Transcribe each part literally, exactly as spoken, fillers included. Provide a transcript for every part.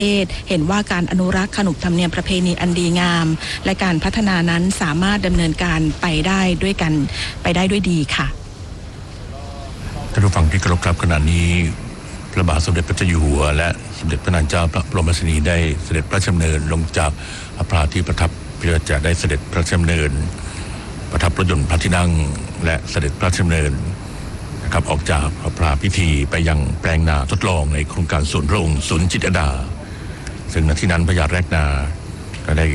เห็นว่าการอนุรักษ์ขนบธรรมเนียมประเพณีอันดีงามและการพัฒนานั้นสามารถดำเนินการไปได้ด้วยกันไปได้ด้วยดีค่ะท่านผู้ฟังที่เคารพครับขณะนี้พระบาทสมเด็จพระเจ้าอยู่หัวและสมเด็จพระนางเจ้าพระบรมราชินีได้เสด็จพระราชดำเนินลงจากพระที่ประทับเพื่อจะได้เสด็จพระราชดำเนินประทับรถยนต์พระที่นั่งและเสด็จพระราชดำเนินนะครับออกจากพระราชพิธีไปยังแปลงนาทดลองในโครงการสวนพระองค์สวนจิตรลดาซึ่งณที่นั้นพระยาแรกนาก็ได้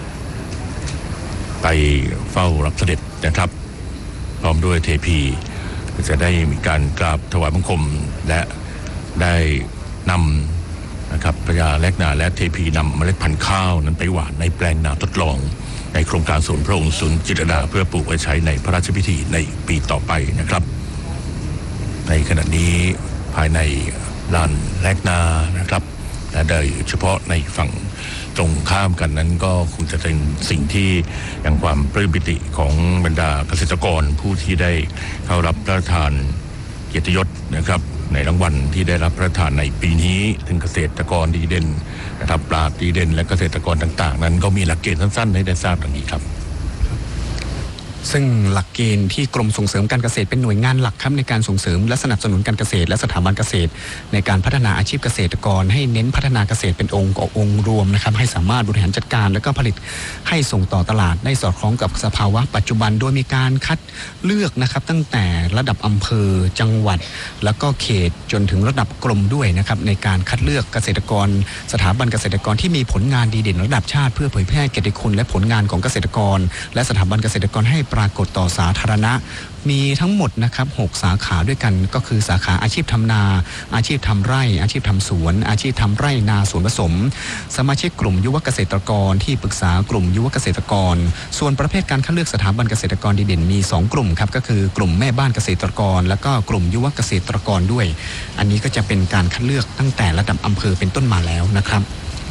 ไปเฝ้ารับเสด็จนะครับพร้อมด้วยเทพีจะได้มีการกราบถวายบังคมและได้นำนะครับพระยาแรกนาและเทพีนำเมล็ดพันธุ์ข้าวนั้นไปหว่านในแปลงนาทดลองในโครงการสวนพระองค์สวนจิตรลดาเพื่อปลูกไว้ใช้ในพระราชพิธีในปีต่อไปนะครับในขณะนี้ภายในลานแรกนานะครับและโดยเฉพาะในฝั่งตรงข้ามกันนั้นก็คงจะเป็นสิ่งที่ยังความปลื้มปิติของบรรดาเกษตรกรผู้ที่ได้เข้ารับพระราชทานเกียรติยศนะครับในรางวัลที่ได้รับพระราชทานในปีนี้ถึงเกษตรกรดีเด่นนะครับปราชญ์ดีเด่นและเกษตรกรต่างๆนั้นก็มีหลักเกณฑ์สั้นๆให้ได้ทราบดังนี้ครับซึ่งหลักเกณฑ์ที่กรมส่งเสริมการเกษตรเป็นหน่วยงานหลักครับในการส่งเสริมและสนับสนุนการเกษตรและสถาบันเกษตรในการพัฒนาอาชีพเกษตรกรให้เน้นพัฒนาเกษตรเป็นองค์องค์รวมนะครับให้สามารถบริหารจัดการและก็ผลิตให้ส่งต่อตลาดได้สอดคล้องกับสภาวะปัจจุบันโดยมีการคัดเลือกนะครับตั้งแต่ระดับอำเภอจังหวัดแล้วก็เขตจนถึงระดับกรมด้วยนะครับในการคัดเลือกเกษตรกรสถาบันเกษตรกรที่มีผลงานดีเด่นระดับชาติเพื่อเผยแพร่เกียรติคุณและผลงานของเกษตรกรและสถาบันเกษตรกรให้ปรากฏต่อสาธารณะมีทั้งหมดนะครับหกสาขาด้วยกันก็คือสาขาอาชีพทำนาอาชีพทำไร่อาชีพทำสวนอาชีพทำไร่นาสวนผสมสมาชิกกลุ่มยุวเกษตรกรที่ปรึกษากลุ่มยุวเกษตรกรส่วนประเภทการคัดเลือกสถาบันเกษตรกรดีเด่นมีสองกลุ่มครับก็คือกลุ่มแม่บ้านเกษตรกรและก็กลุ่มยุวเกษตรกรด้วยอันนี้ก็จะเป็นการคัดเลือกตั้งแต่ระดับอำเภอเป็นต้นมาแล้วนะครับ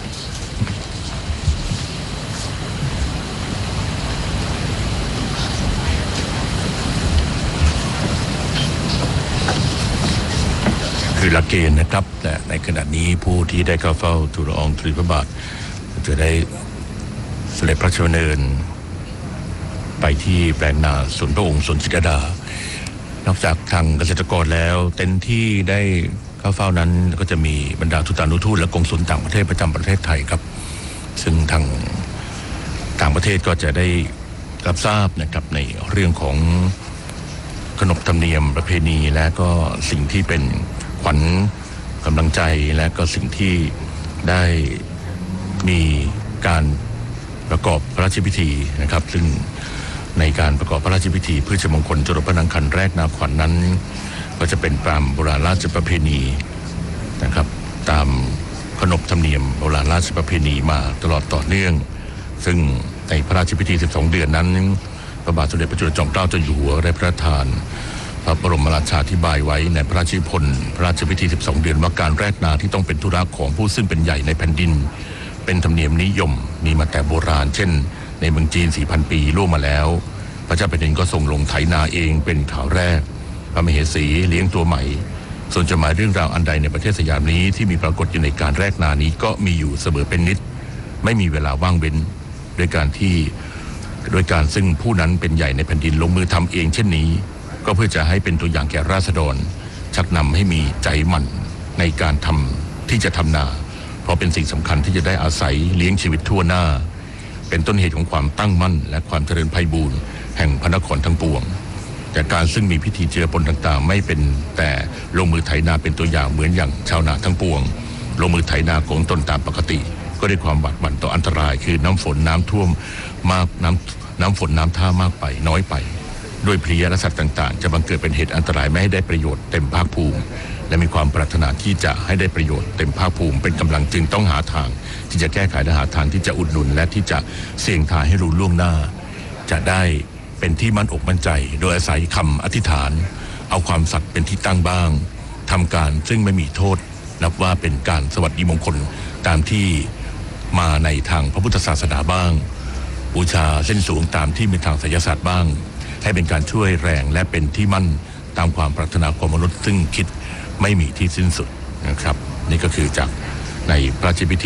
คือหลักเกณฑ์นะครับแต่ในขณะนี้ผู้ที่ได้เข้าเฝ้าทูลละอองธุลีพระบาทจะได้เสด็จพระราชดำเนินไปที่แปลงนาสวนพระองค์สวนจิตรลดานอกจากทางเกษตรกรแล้วเต็นท์ที่ได้เข้าเฝ้านั้นก็จะมีบรรดาทูตานุทูตและกงสุลต่างประเทศประจำประเทศไทยครับซึ่งทางต่างประเทศก็จะได้รับทราบนะครับในเรื่องของขนบธรรมเนียมประเพณีและก็สิ่งที่เป็นขวัญกำลังใจและก็สิ่งที่ได้มีการประกอบพระราชพิธีนะครับซึ่งในการประกอบพระราชพิธีพฤชมงคลจรดพระนางคันแรกนาขวัญ น, นั้นก็จะเป็นตามโบราณราชประเพณีนะครับตามขนบธรรมเนียมโบราณราชประเพณีมาตลอดต่อเนื่องซึ่งในพระราชพิธีสิบสองเดือนนั้นพระบาทสมเด็จพระจุลจอมเกล้าเจ้าอยู่หัวได้พระราชทานพระบรมราชาธิบายไว้ในพระราชนิพนธ์พระราชพิธีสิบสองเดือนว่าการแรกนาที่ต้องเป็นธุระของผู้ซึ่งเป็นใหญ่ในแผ่นดินเป็นธรรมเนียมนิยมมีมาแต่โบราณเช่นในเมืองจีน สี่พัน ปีล่วงมาแล้วพระเจ้าแผ่นดินก็ทรงลงไถนาเองเป็นข่าวแรกพระมเหสีเลี้ยงตัวใหม่ส่วนจะหมายเรื่องราวอันใดในประเทศสยามนี้ที่มีปรากฏอยู่ในการแรกนานี้ก็มีอยู่เสมอเป็นนิดไม่มีเวลาว่างเว้นโดยการที่โดยการซึ่งผู้นั้นเป็นใหญ่ในแผ่นดินลงมือทำเองเช่นนี้ก็เพื่อจะให้เป็นตัวอย่างแก่ราษฎรชักนำให้มีใจหมั่นในการทำที่จะทำนาเพราะเป็นสิ่งสำคัญที่จะได้อาศัยเลี้ยงชีวิตทั่วหน้าเป็นต้นเหตุของความตั้งมั่นและความเจริญไพบูรย์แห่งพระนครทั้งปวงแต่การซึ่งมีพิธีเจือปนต่างๆไม่เป็นแต่ลงมือไถนาเป็นตัวอย่างเหมือนอย่างชาวนาทั้งปวงลงมือไถนาของตนตามปกติก็ได้ความหวาดหวั่นต่ออันตรายคือน้ำฝนน้ำท่วมมากน้ำน้ำฝนน้ำท่ามากไปน้อยไปด้วยเพลี้ยและสัตว์ต่างๆจะบังเกิดเป็นเหตุอันตรายไม่ให้ได้ประโยชน์เต็มภาคภูมิและมีความปรารถนาที่จะให้ได้ประโยชน์เต็มภาคภูมิเป็นกำลังจึงต้องหาทางที่จะแก้ไขและหาทางที่จะอุดหนุนและที่จะเสี่ยงทายให้รู้ล่วงหน้าจะได้เป็นที่มั่นอกมั่นใจโดยอาศัยคำอธิษฐานเอาความสัตย์เป็นที่ตั้งบ้างทำการซึ่งไม่มีโทษนับว่าเป็นการสวัสดีมงคลตามที่มาในทางพระพุทธศาสนาบ้างบูชาเส้นสูงตามที่มีทางไสยศาสตร์บ้างให้เป็นการช่วยแรงและเป็นที่มั่นตามความปรารถนาของมนุษย์ซึ่งคิดไม่มีที่สิ้นสุดนะครับนี่ก็คือจากในพระราชพิธี